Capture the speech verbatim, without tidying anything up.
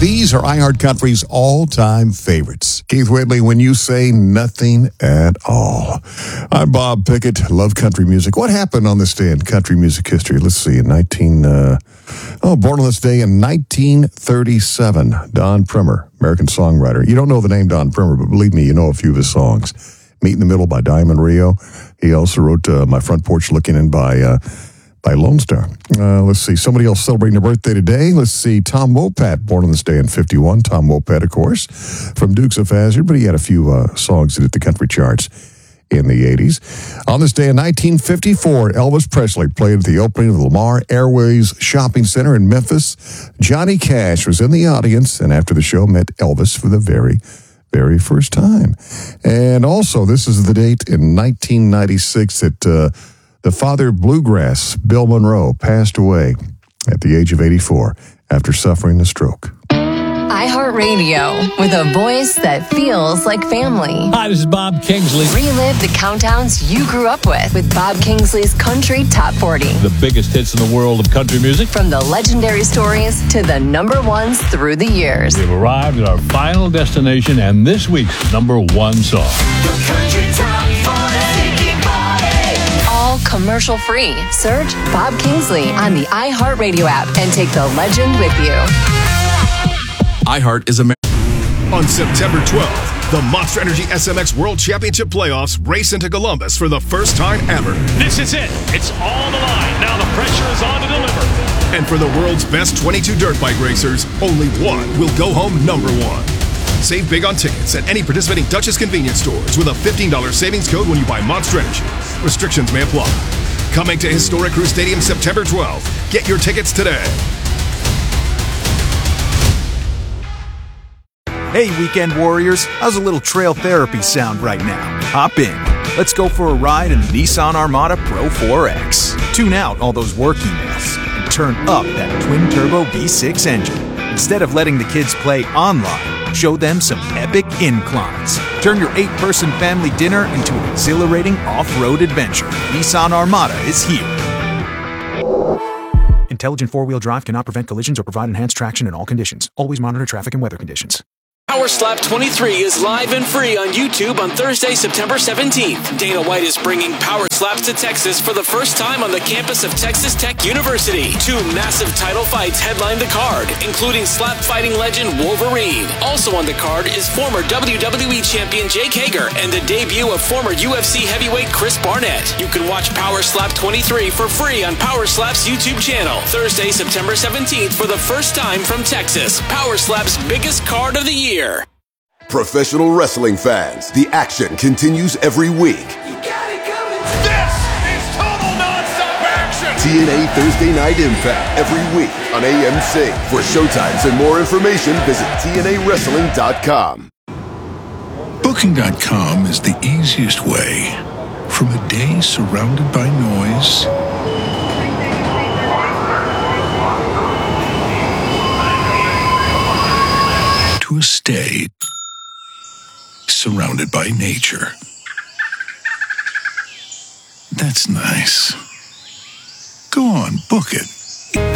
These are iHeartCountry's all-time favorites. Keith Whitley, When You Say Nothing at All. I'm Bob Pickett, love country music. What happened on this day in country music history? Let's see, in nineteen, uh, oh, born on this day in nineteen thirty-seven, Don Primer, American songwriter. You don't know the name Don Primer, but believe me, you know a few of his songs. Meet in the Middle by Diamond Rio. He also wrote uh, My Front Porch Looking In by... Uh, by Lone Star. Uh, let's see. Somebody else celebrating their birthday today. Let's see. Tom Wopat, born on this day in fifty-one. Tom Wopat, of course, from Dukes of Hazzard, but he had a few uh, songs that hit the country charts in the eighties. On this day in nineteen fifty-four, Elvis Presley played at the opening of the Lamar Airways Shopping Center in Memphis. Johnny Cash was in the audience, and after the show, met Elvis for the very, very first time. And also, this is the date in nineteen ninety-six that... Uh, The father of bluegrass, Bill Monroe, passed away at the age of eighty-four after suffering a stroke. iHeartRadio, with a voice that feels like family. Hi, this is Bob Kingsley. Relive the countdowns you grew up with with Bob Kingsley's Country Top forty. The biggest hits in the world of country music. From the legendary stories to the number ones through the years. We've arrived at our final destination and this week's number one song. The Country Top forty. Commercial free. Search Bob Kingsley on the iHeartRadio app and take the legend with you. iHeart is a... On September twelfth, the Monster Energy S M X World Championship Playoffs race into Columbus for the first time ever. This is it. It's all the line. Now the pressure is on to deliver. And for the world's best twenty-two dirt bike racers, only one will go home number one. Save big on tickets at any participating Dutchess convenience stores with a fifteen dollars savings code when you buy Monster Energy. Restrictions may apply. Coming to Historic Crew Stadium September twelfth. Get your tickets today. Hey, weekend warriors. How's a little trail therapy sound right now? Hop in. Let's go for a ride in the Nissan Armada Pro four X. Tune out all those work emails and turn up that twin-turbo V six engine. Instead of letting the kids play online, show them some epic inclines. Turn your eight-person family dinner into an exhilarating off-road adventure. Nissan Armada is here. Intelligent four-wheel drive cannot prevent collisions or provide enhanced traction in all conditions. Always monitor traffic and weather conditions. Power Slap twenty-three is live and free on YouTube on Thursday, September seventeenth. Dana White is bringing Power Slaps to Texas for the first time on the campus of Texas Tech University. Two massive title fights headline the card, including slap fighting legend Wolverine. Also on the card is former W W E champion Jake Hager and the debut of former U F C heavyweight Chris Barnett. You can watch Power Slap twenty-three for free on Power Slap's YouTube channel. Thursday, September seventeenth for the first time from Texas. Power Slap's biggest card of the year. Professional wrestling fans, the action continues every week. You got it coming. This is total nonstop action. T N A Thursday Night Impact every week on A M C. For showtimes and more information, visit T N A wrestling dot com. Booking dot com is the easiest way from a day surrounded by noise to a stay surrounded by nature. That's nice. Go on, book it.